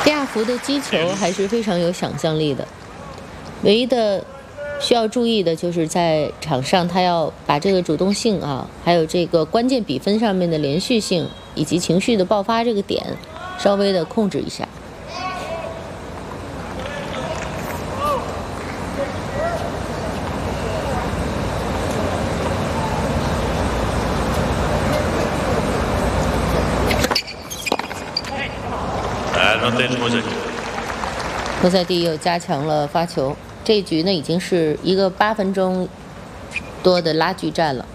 迪亚福的击球还是非常有想象力的，唯一的需要注意的就是在场上他要把这个主动性啊，还有这个关键比分上面的连续性以及情绪的爆发这个点稍微的控制一下。莫塞蒂又加强了发球，这一局呢已经是一个8分钟多的拉锯战了。